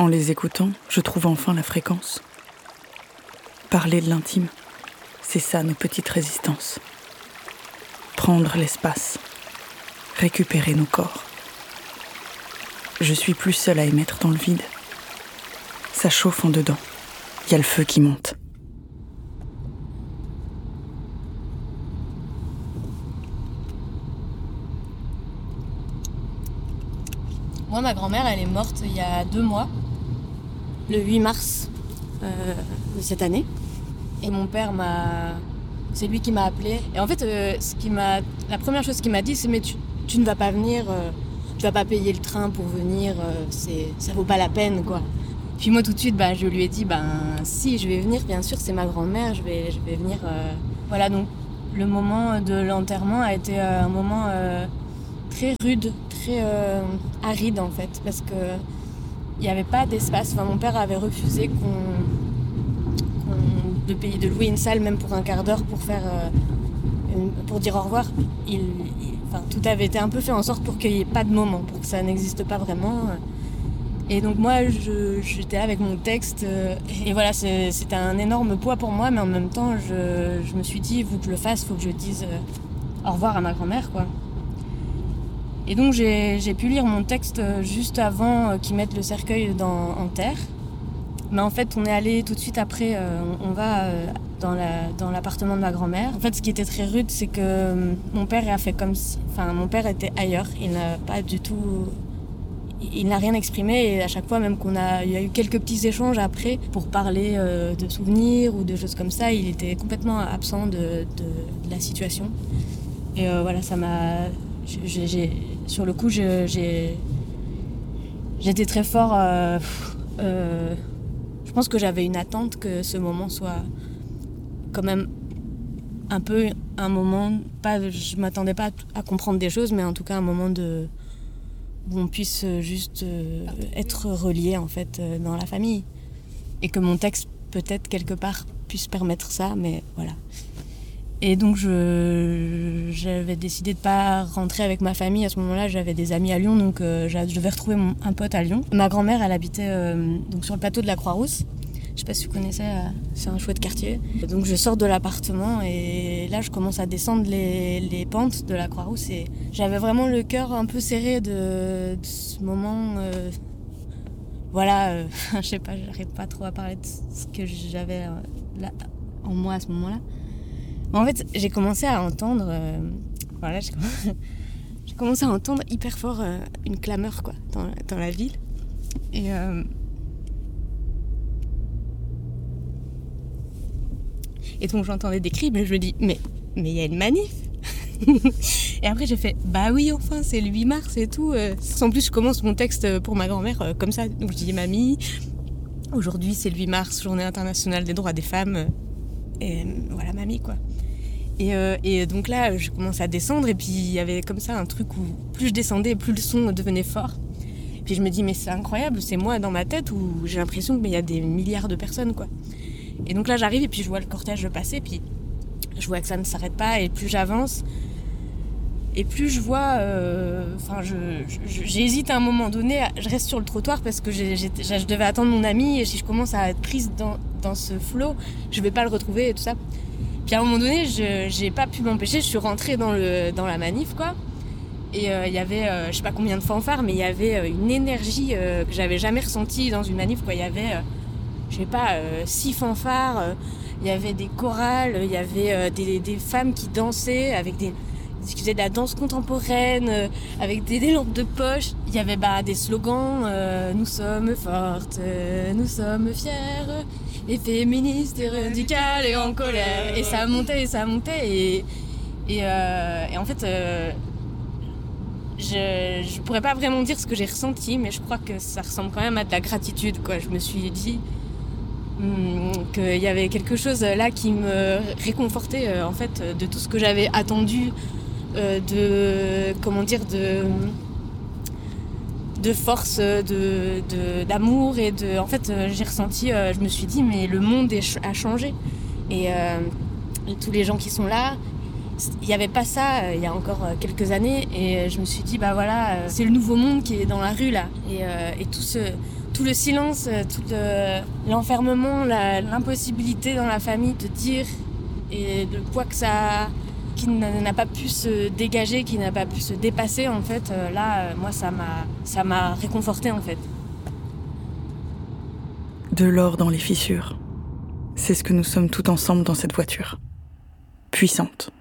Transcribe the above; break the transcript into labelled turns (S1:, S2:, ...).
S1: les écoutant, je trouve enfin la fréquence. Parler de l'intime, c'est ça nos petites résistances. Prendre l'espace, récupérer nos corps. Je suis plus seule à émettre dans le vide. Ça chauffe en dedans, il y a le feu qui monte.
S2: Moi, ma grand-mère, elle est morte il y a 2 mois, le 8 mars de cette année. Et mon père c'est lui qui m'a appelée. Et en fait, la première chose qu'il m'a dit, c'est « mais tu ne vas pas venir, tu vas pas payer le train pour venir, ça vaut pas la peine, quoi ». Puis moi, tout de suite, je lui ai dit « si, je vais venir, bien sûr, c'est ma grand-mère, je vais venir ». Voilà, donc le moment de l'enterrement a été un moment très rude, très aride en fait, parce que il n'y avait pas d'espace. Enfin, mon père avait refusé de louer une salle même pour un quart d'heure pour dire au revoir. Tout avait été un peu fait en sorte pour qu'il n'y ait pas de moment, pour que ça n'existe pas vraiment. Et donc moi, j'étais là avec mon texte et voilà, c'était un énorme poids pour moi, mais en même temps, je me suis dit, il faut que je le fasse, il faut que je dise au revoir à ma grand-mère, quoi. Et donc j'ai pu lire mon texte juste avant qu'ils mettent le cercueil en terre. Mais en fait, on est allé tout de suite après, on va dans l'appartement de ma grand-mère. En fait, ce qui était très rude, c'est que mon père a fait comme si... Enfin, mon père était ailleurs, il n'a pas du tout... Il n'a rien exprimé et à chaque fois, même il y a eu quelques petits échanges après pour parler de souvenirs ou de choses comme ça, il était complètement absent de la situation. Et voilà, ça m'a... sur le coup, j'étais très fort. Je pense que j'avais une attente que ce moment soit quand même un peu un moment. Je m'attendais pas à comprendre des choses, mais en tout cas un moment où on puisse juste être relié en fait dans la famille, et que mon texte peut-être quelque part puisse permettre ça, mais voilà. Et donc j'avais décidé de pas rentrer avec ma famille à ce moment-là. J'avais des amis à Lyon, donc je devais retrouver un pote à Lyon. Ma grand-mère, elle habitait donc sur le plateau de la Croix-Rousse. Je sais pas si vous connaissez, c'est un chouette quartier. Donc je sors de l'appartement et là je commence à descendre les pentes de la Croix-Rousse et j'avais vraiment le cœur un peu serré de ce moment. Voilà, je sais pas, j'arrive pas trop à parler de ce que j'avais là en moi à ce moment-là. En fait, j'ai commencé à entendre, j'ai commencé à entendre hyper fort une clameur quoi dans la ville. Et donc j'entendais des cris, mais je me dis mais il y a une manif. Et après j'ai fait bah oui enfin c'est le 8 mars et tout. En plus je commence mon texte pour ma grand-mère comme ça. Donc je dis mamie, aujourd'hui c'est le 8 mars, journée internationale des droits des femmes. Et voilà mamie quoi. Et donc là, je commence à descendre et puis il y avait comme ça un truc où plus je descendais, plus le son devenait fort. Puis je me dis mais c'est incroyable, c'est moi dans ma tête où j'ai l'impression qu'il y a des milliards de personnes quoi. Et donc là j'arrive et puis je vois le cortège passer, puis je vois que ça ne s'arrête pas et plus j'avance et plus je vois... j'hésite à un moment donné, je reste sur le trottoir parce que je devais attendre mon ami et si je commence à être prise dans ce flot, je vais pas le retrouver et tout ça. Puis à un moment donné, j'ai pas pu m'empêcher, je suis rentrée dans la manif, quoi. Et il y avait, je sais pas combien de fanfares, mais il y avait une énergie que j'avais jamais ressentie dans une manif, quoi. Il y avait, je sais pas, 6 fanfares, il y avait des chorales, il y avait des femmes qui dansaient avec qui faisaient de la danse contemporaine, avec des lampes de poche. Il y avait des slogans, nous sommes fortes, nous sommes fières. Et féministe, et radicale, et en colère. Et ça montait, et en fait, je pourrais pas vraiment dire ce que j'ai ressenti, mais je crois que ça ressemble quand même à de la gratitude, quoi. Je me suis dit qu'il y avait quelque chose là qui me réconfortait, en fait, de tout ce que j'avais attendu, de force, d'amour et en fait j'ai ressenti, je me suis dit mais le monde a changé et tous les gens qui sont là, il n'y avait pas ça il y a encore quelques années et je me suis dit voilà, c'est le nouveau monde qui est dans la rue là et tout tout le silence, l'enfermement, l'impossibilité dans la famille de dire et le poids que ça qui n'a pas pu se dégager, qui n'a pas pu se dépasser en fait, moi ça m'a réconfortée en fait.
S1: De l'or dans les fissures. C'est ce que nous sommes tout ensemble dans cette voiture. Puissante.